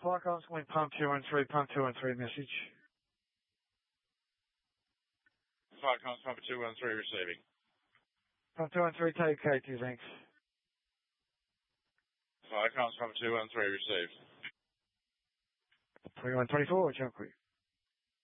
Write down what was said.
Flight Consequence pump 213 message. Flight Consequence 213 receiving. Pump 213, take K2, thanks. Flight Consequence 213 received. 2124, jump quick.